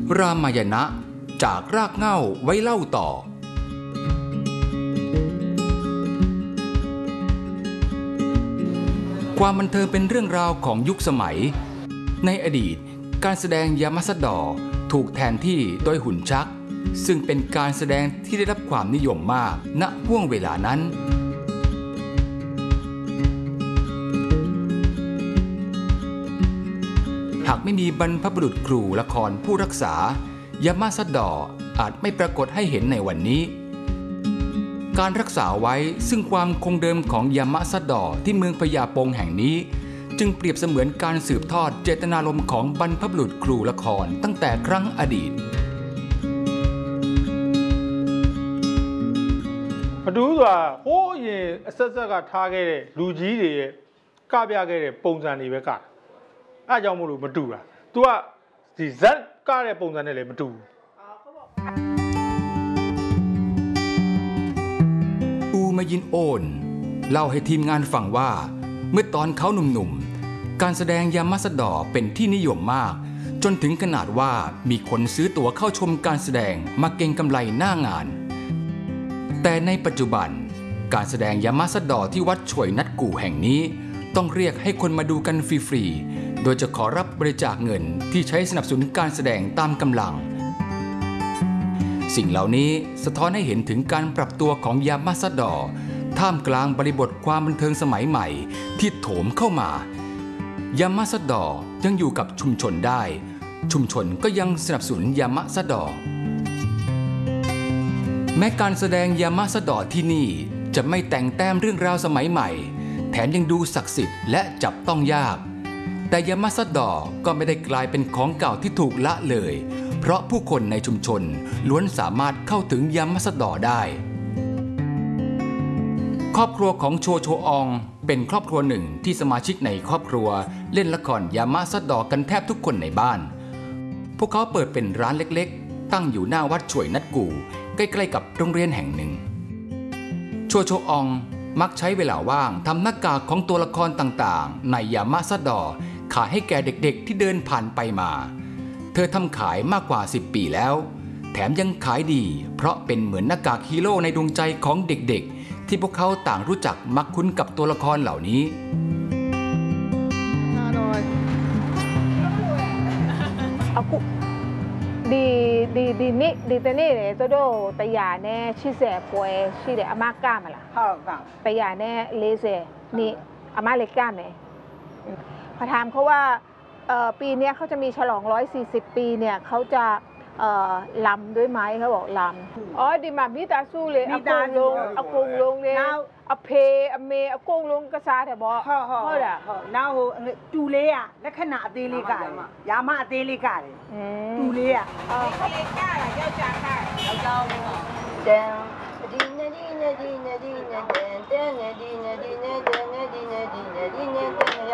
รามายณะจากรากเหง้าไว้เล่าต่อความบันเทิงเป็นเรื่องราวของยุคสมัยในอดีตการแสดงยามาสดอถูกแทนที่โดยหุ่นชักซึ่งเป็นการแสดงที่ได้รับความนิยมมากณห่วงเวลานั้นหากไม่มีบรรพบุรุษครูละครผู้รักษายามาสดออาจไม่ปรากฏให้เห็นในวันนี้การรักษาไว้ซึ่งความคงเดิมของยามาสดอที่เมืองพญาปงแห่งนี้จึงเปรียบเสมือนการสืบทอดเจตนารมณ์ของบรรพบุรุษครูละครตั้งแต่ครั้งอดีตมาดูว่าโอ้ยအဆက်ဆက်ကထားခဲ့တဲ့လူကြီးတွေရဲ့ကပြခဲ့တဲ့ပုံစံတွေပဲကအဲ့ကြောင့်မို့လို့မတူတာ तू ကဒီဇက်ကတဲ့ပုံစံနဲ့လည်းမတူอูมายินโอนเล่าให้ทีมงานฟังว่าเมื่อตอนเขาหนุ่มๆการแสดงยามาสดอเป็นที่นิยมมากจนถึงขนาดว่ามีคนซื้อตั๋วเข้าชมการแสดงมาเก็งกำไรหน้างานแต่ในปัจจุบันการแสดงยามาสดอที่วัดช่วยนัดกู่แห่งนี้ต้องเรียกให้คนมาดูกันฟรีๆโดยจะขอรับบริจาคเงินที่ใช้สนับสนุนการแสดงตามกำลังสิ่งเหล่านี้สะท้อนให้เห็นถึงการปรับตัวของยามาสดอท่ามกลางบริบทความบันเทิงสมัยใหม่ที่โถมเข้ามายามาสดอยังอยู่กับชุมชนได้ชุมชนก็ยังสนับสนุนยามาสดอแม้การแสดงยามาสดอที่นี่จะไม่แต่งแต้มเรื่องราวสมัยใหม่แถมยังดูศักดิ์สิทธิ์และจับต้องยากแต่ยามาสดอก็ไม่ได้กลายเป็นของเก่าที่ถูกละเลยเพราะผู้คนในชุมชนล้วนสามารถเข้าถึงยามาสดอได้ครอบครัวของโชโชอองเป็นครอบครัวหนึ่งที่สมาชิกในครอบครัวเล่นละครยามาสดอกันแทบทุกคนในบ้านพวกเขาเปิดเป็นร้านเล็กๆตั้งอยู่หน้าวัดช่วยนัดกู่ใกล้ๆกับโรงเรียนแห่งหนึ่งโชโชอองมักใช้เวลาว่างทำหน้ากากของตัวละครต่างๆในยามาสดอขายให้แก่เด็กๆที่เดินผ่านไปมาเธอทำขายมากกว่า10 ปีแล้วแถมยังขายดีเพราะเป็นเหมือนหน้ากากฮีโร่ในดวงใจของเด็กๆที่พวกเขาต่างรู้จักมักคุ้นกับตัวละครเหล่านี้ดีแต่นี่เลยตัวโดตยาแน่ชิเสป่วยชิเดอามาก้ามาละตยาแน่เลเซนี่อามาเล็กก้าไหมพอถามเขาว่าปีนี้เขาจะมีฉลอง140 ปีเนี่ยเขาจะลำด้วยไหมเขาบอกลำอ๋อดีมามิตาสู้เลยอากงลงเลยอเพอเมอากงลงกระซาแต่บอกเขาแหละน้าดูเลยอ่ะลักษณะตีลิกาเลยยามาตีลิกาเลยดูเลยอ่ะเขาเล็กก้าเจ้าจ้าก้าเจ้าเลยเหรอเจ้าดีเนดีเนดีเนดีเนเดนเดนเนดีเนดีเนเดนเนดีเนดีเนดีเนเดน